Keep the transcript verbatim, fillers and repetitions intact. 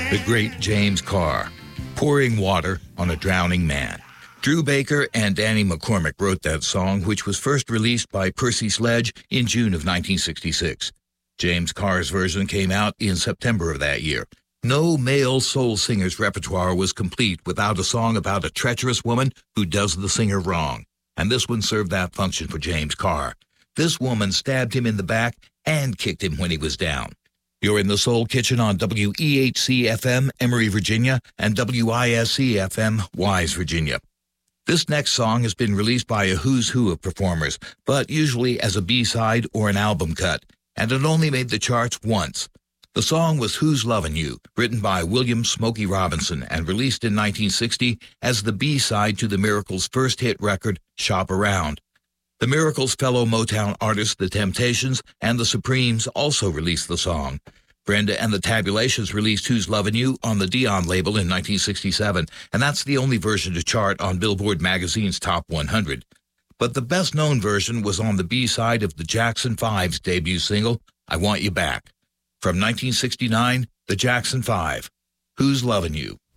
The great James Carr, Pouring Water on a Drowning Man. Drew Baker and Danny McCormick wrote that song, which was first released by Percy Sledge in June of nineteen sixty-six. James Carr's version came out in September of that year. No male soul singer's repertoire was complete without a song about a treacherous woman who does the singer wrong. And this one served that function for James Carr. This woman stabbed him in the back and kicked him when he was down. You're in the Soul Kitchen on W E H C F M, Emory, Virginia, and W I S C F M, Wise, Virginia. This next song has been released by a who's who of performers, but usually as a B-side or an album cut, and it only made the charts once. The song was Who's Lovin' You, written by William Smokey Robinson and released in nineteen sixty as the B-side to the Miracles' first hit record, Shop Around. The Miracles' fellow Motown artists, The Temptations and The Supremes, also released the song. Brenda and the Tabulations released Who's Lovin' You on the Dion label in nineteen sixty-seven, and that's the only version to chart on Billboard magazine's Top one hundred. But the best-known version was on the B-side of the Jackson Five's debut single, I Want You Back. From nineteen sixty-nine, the Jackson Five, Who's Lovin' You?